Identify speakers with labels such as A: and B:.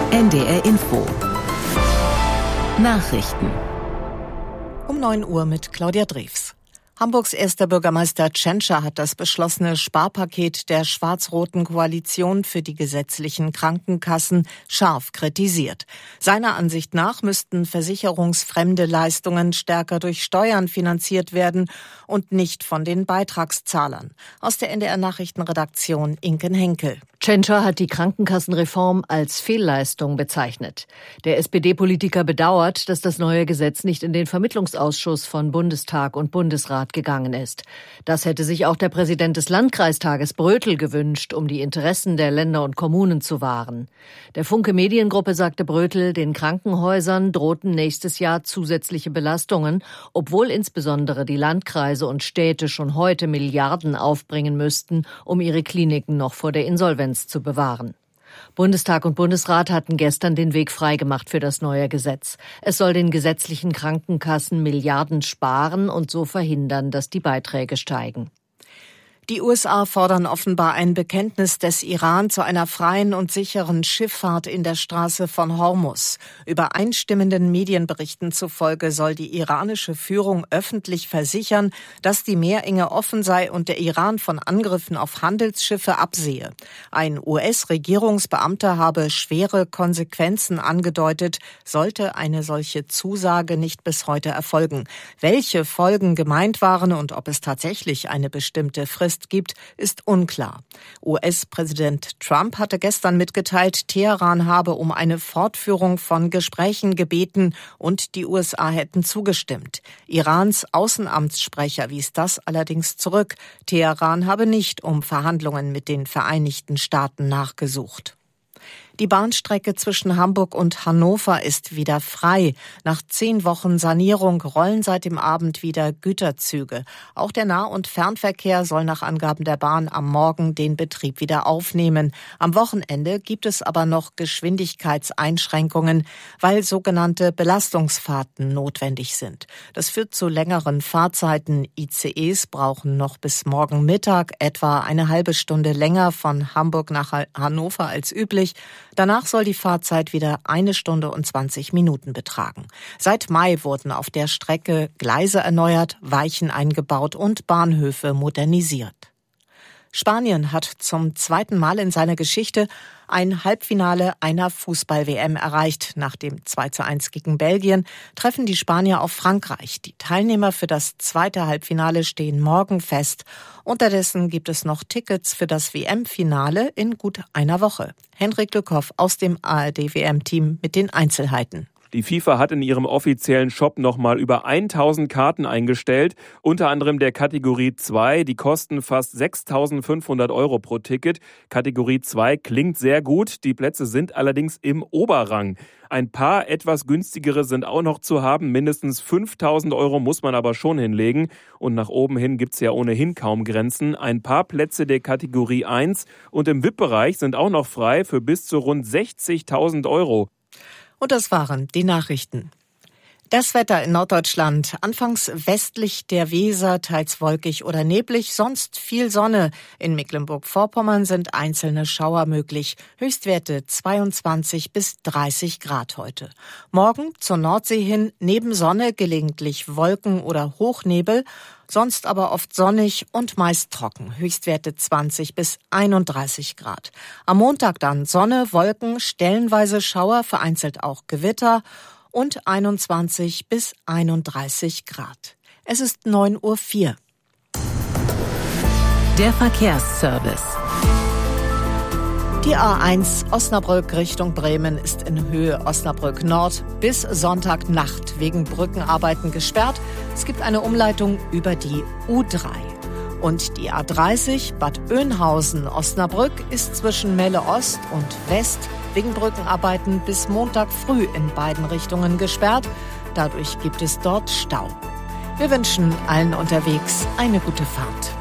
A: NDR Info. Nachrichten.
B: Um 9 Uhr mit Claudia Drews. Hamburgs erster Bürgermeister Tschentscher hat das beschlossene Sparpaket der schwarz-roten Koalition für die gesetzlichen Krankenkassen scharf kritisiert. Seiner Ansicht nach müssten versicherungsfremde Leistungen stärker durch Steuern finanziert werden und nicht von den Beitragszahlern. Aus der NDR-Nachrichtenredaktion Inken Henkel.
C: Tschentscher hat die Krankenkassenreform als Fehlleistung bezeichnet. Der SPD-Politiker bedauert, dass das neue Gesetz nicht in den Vermittlungsausschuss von Bundestag und Bundesrat gegangen ist. Das hätte sich auch der Präsident des Landkreistages Brötel gewünscht, um die Interessen der Länder und Kommunen zu wahren. Der Funke Mediengruppe sagte Brötel, den Krankenhäusern drohten nächstes Jahr zusätzliche Belastungen, obwohl insbesondere die Landkreise und Städte schon heute Milliarden aufbringen müssten, um ihre Kliniken noch vor der Insolvenz zu bewahren. Bundestag und Bundesrat hatten gestern den Weg freigemacht für das neue Gesetz. Es soll den gesetzlichen Krankenkassen Milliarden sparen und so verhindern, dass die Beiträge steigen.
B: Die USA fordern offenbar ein Bekenntnis des Iran zu einer freien und sicheren Schifffahrt in der Straße von Hormuz. Übereinstimmenden Medienberichten zufolge soll die iranische Führung öffentlich versichern, dass die Meerenge offen sei und der Iran von Angriffen auf Handelsschiffe absehe. Ein US-Regierungsbeamter habe schwere Konsequenzen angedeutet, sollte eine solche Zusage nicht bis heute erfolgen. Welche Folgen gemeint waren und ob es tatsächlich eine bestimmte Frist gibt, ist unklar. US-Präsident Trump hatte gestern mitgeteilt, Teheran habe um eine Fortführung von Gesprächen gebeten und die USA hätten zugestimmt. Irans Außenamtssprecher wies das allerdings zurück. Teheran habe nicht um Verhandlungen mit den Vereinigten Staaten nachgesucht. Die Bahnstrecke zwischen Hamburg und Hannover ist wieder frei. Nach 10 Wochen Sanierung rollen seit dem Abend wieder Güterzüge. Auch der Nah- und Fernverkehr soll nach Angaben der Bahn am Morgen den Betrieb wieder aufnehmen. Am Wochenende gibt es aber noch Geschwindigkeitseinschränkungen, weil sogenannte Belastungsfahrten notwendig sind. Das führt zu längeren Fahrzeiten. ICEs brauchen noch bis morgen Mittag etwa eine halbe Stunde länger von Hamburg nach Hannover als üblich. Danach soll die Fahrzeit wieder 1 Stunde und 20 Minuten betragen. Seit Mai wurden auf der Strecke Gleise erneuert, Weichen eingebaut und Bahnhöfe modernisiert. Spanien hat zum 2. Mal in seiner Geschichte ein Halbfinale einer Fußball-WM erreicht. Nach dem 2:1 gegen Belgien treffen die Spanier auf Frankreich. Die Teilnehmer für das 2. Halbfinale stehen morgen fest. Unterdessen gibt es noch Tickets für das WM-Finale in gut einer Woche. Henrik Lückhoff aus dem ARD-WM-Team mit den Einzelheiten.
D: Die FIFA hat in ihrem offiziellen Shop nochmal über 1000 Karten eingestellt, unter anderem der Kategorie 2. Die kosten fast 6.500 € pro Ticket. Kategorie 2 klingt sehr gut, die Plätze sind allerdings im Oberrang. Ein paar etwas günstigere sind auch noch zu haben, mindestens 5.000 € muss man aber schon hinlegen. Und nach oben hin gibt's ja ohnehin kaum Grenzen. Ein paar Plätze der Kategorie 1 und im VIP-Bereich sind auch noch frei für bis zu rund 60.000 €.
B: Und das waren die Nachrichten. Das Wetter in Norddeutschland. Anfangs westlich der Weser, teils wolkig oder neblig, sonst viel Sonne. In Mecklenburg-Vorpommern sind einzelne Schauer möglich. Höchstwerte 22 bis 30 Grad heute. Morgen zur Nordsee hin neben Sonne gelegentlich Wolken oder Hochnebel. Sonst aber oft sonnig und meist trocken. Höchstwerte 20 bis 31 Grad. Am Montag dann Sonne, Wolken, stellenweise Schauer, vereinzelt auch Gewitter und 21 bis 31 Grad. Es ist 9:04 Uhr.
A: Der Verkehrsservice.
B: Die A1 Osnabrück Richtung Bremen ist in Höhe Osnabrück Nord bis Sonntagnacht wegen Brückenarbeiten gesperrt. Es gibt eine Umleitung über die U3. Und die A30 Bad Oeynhausen-Osnabrück ist zwischen Melle Ost und West wegen Brückenarbeiten bis Montag früh in beiden Richtungen gesperrt. Dadurch gibt es dort Stau. Wir wünschen allen unterwegs eine gute Fahrt.